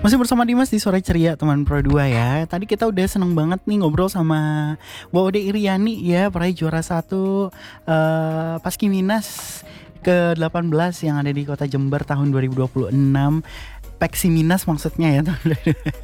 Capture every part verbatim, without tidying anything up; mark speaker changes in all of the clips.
Speaker 1: Masih bersama Dimas di Sore Ceria teman Pro dua ya. Tadi kita udah seneng banget nih ngobrol sama Waude Iriani ya, peraih juara satu uh, Paskiminas ke delapan belas yang ada di Kota Jember tahun dua ribu dua puluh enam. Peksiminas maksudnya ya teman.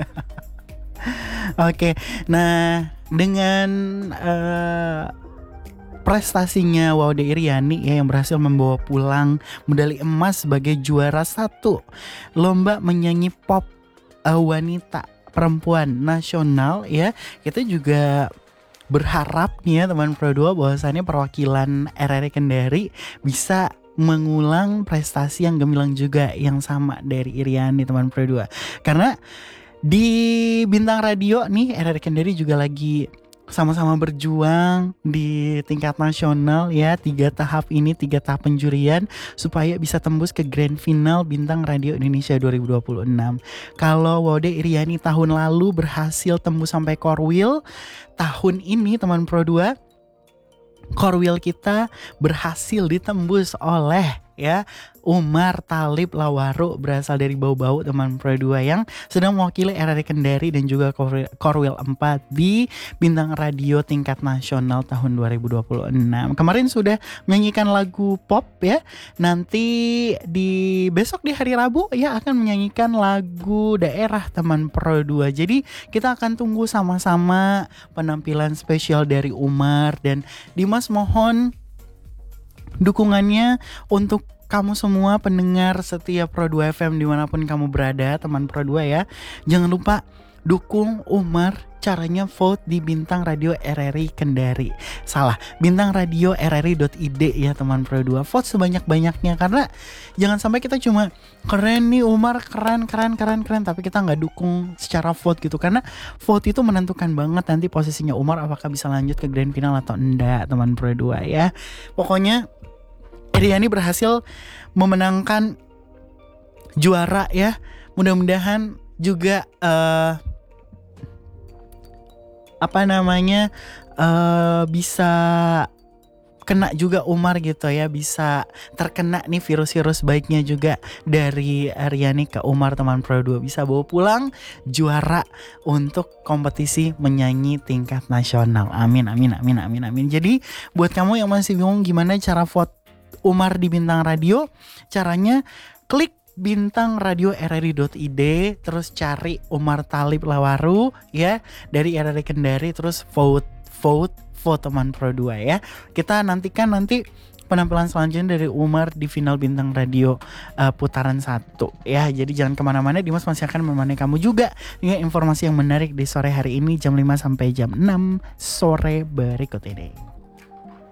Speaker 1: Oke, nah dengan uh, prestasinya Waude Iriani ya yang berhasil membawa pulang medali emas sebagai juara satu lomba menyanyi pop uh, wanita perempuan nasional ya, kita juga berharap nih ya teman Pro dua bahwasannya perwakilan R R I Kendari bisa mengulang prestasi yang gemilang juga yang sama dari Iriani teman Pro dua. Karena di Bintang Radio nih R R I Kendari juga lagi sama-sama berjuang di tingkat nasional ya, tiga tahap ini, tiga tahap penjurian supaya bisa tembus ke grand final Bintang Radio Indonesia dua ribu dua puluh enam. Kalau Waude Iriani tahun lalu berhasil tembus sampai Korwil, tahun ini teman Pro dua Korwil kita berhasil ditembus oleh ya Umar Talib Lawaru, berasal dari Bau-Bau teman Pro dua yang sedang mewakili R R I Kendari dan juga Korwil empat di Bintang Radio tingkat nasional tahun dua ribu dua puluh enam. Kemarin sudah menyanyikan lagu pop ya. Nanti di besok di hari Rabu ya akan menyanyikan lagu daerah teman Pro dua. Jadi kita akan tunggu sama-sama penampilan spesial dari Umar dan Dimas, mohon dukungannya untuk kamu semua pendengar setia Pro dua F M dimanapun kamu berada teman Pro dua ya. Jangan lupa dukung Umar. Caranya vote di Bintang Radio R R I Kendari. Salah, Bintang Radio R R I dot I D ya teman Pro dua. Vote sebanyak-banyaknya, karena jangan sampai kita cuma keren nih Umar, keren keren keren keren tapi kita nggak dukung secara vote gitu. Karena vote itu menentukan banget nanti posisinya Umar apakah bisa lanjut ke grand final atau enggak teman Pro dua ya. Pokoknya Iriani berhasil memenangkan juara ya. Mudah-mudahan juga uh, apa namanya uh, bisa kena juga Umar gitu ya, bisa terkena nih virus-virus baiknya juga dari Iriani ke Umar teman Pro dua, bisa bawa pulang juara untuk kompetisi menyanyi tingkat nasional. Amin amin amin amin amin. Jadi buat kamu yang masih bingung gimana cara vote Umar di Bintang Radio, caranya klik Bintang Radio R R I dot I D, terus cari Umar Talib Lawaru ya dari R R I Kendari, terus vote vote vote teman Pro dua ya. Kita nantikan nanti penampilan selanjutnya dari Umar di final Bintang Radio uh, putaran satu ya. Jadi jangan kemana-mana, Dimas masih akan menemani kamu juga dengan informasi yang menarik di sore hari ini jam lima sampai jam enam sore berikut ini.